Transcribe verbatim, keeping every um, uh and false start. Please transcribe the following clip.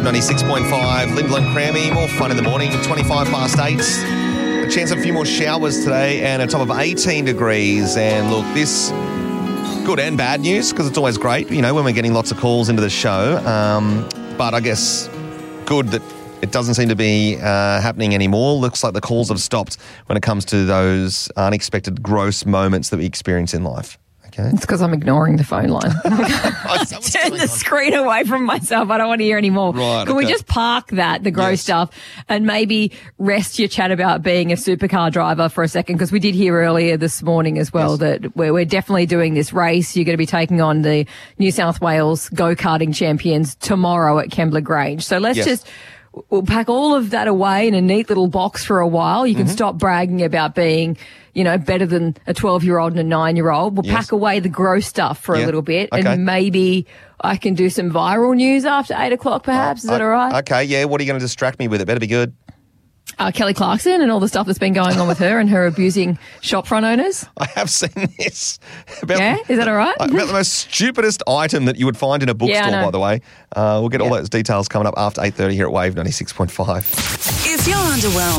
Wave ninety-six point five. Lyndall and Crammy, more fun in the morning, twenty-five past eight. A chance of a few more showers today and a top of eighteen degrees. And look, this good and bad news because it's always great, you know, when we're getting lots of calls into the show. Um, but I guess good that it doesn't seem to be uh, happening anymore. Looks like the calls have stopped when it comes to those unexpected gross moments that we experience in life. Okay. It's because I'm ignoring the phone line. Turn the screen away from myself. I don't want to hear any more. Right, Can okay. we just park that, the gross Yes. stuff, and maybe rest your chat about being a supercar driver for a second? Because we did hear earlier this morning as well Yes. that we're, we're definitely doing this race. You're going to be taking on the New South Wales go-karting champions tomorrow at Kembla Grange. So let's Yes. just... We'll pack all of that away in a neat little box for a while. You can Mm-hmm. stop bragging about being, you know, better than a twelve-year-old and a nine-year-old. We'll Yes. pack away the gross stuff for Yeah. a little bit, Okay. and maybe I can do some viral news after eight o'clock, perhaps. Is that Uh, all right? Okay, yeah. What are you going to distract me with? It better be good. Uh, Kelly Clarkson and all the stuff that's been going on with her and her abusing shopfront owners. I have seen this. About, Yeah? Is that all right? About the most stupidest item that you would find in a Yeah, I bookstore, know. by the way. Uh, we'll get all Yeah. those details coming up after eight thirty here at Wave ninety-six point five. If you're underwhelmed